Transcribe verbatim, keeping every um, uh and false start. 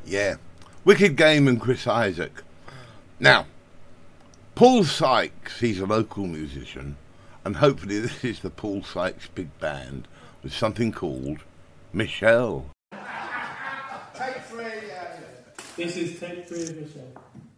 Yeah. Wicked Game and Chris Isaak. Now, Paul Sykes, he's a local musician, and hopefully this is the Paul Sykes big band with something called Michelle. Take three, uh, This is take three of Michelle.